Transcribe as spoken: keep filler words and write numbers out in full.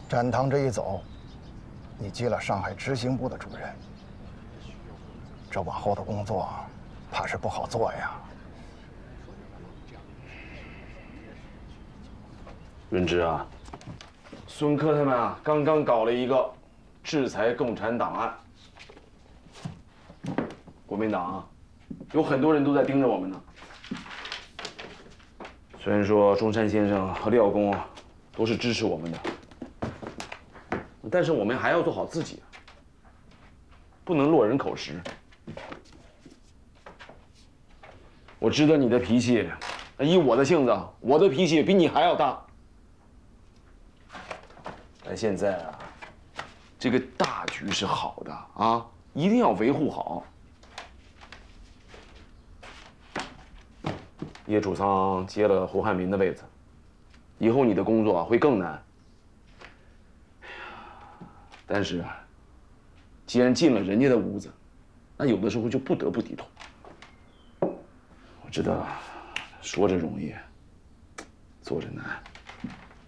展堂这一走，你接了上海执行部的主任，这往后的工作，怕是不好做呀。 润之啊，孙科他们啊，刚刚搞了一个制裁共产党案。国民党啊，有很多人都在盯着我们呢。虽然说中山先生和廖公啊，都是支持我们的，但是我们还要做好自己，不能落人口实。我知道你的脾气，以我的性子，我的脾气比你还要大。但现在啊，这个大局是好的啊，一定要维护好。叶楚仓接了胡汉民的位子，以后你的工作会更难。但是啊，既然进了人家的屋子，那有的时候就不得不低头。我知道，说着容易，做着难。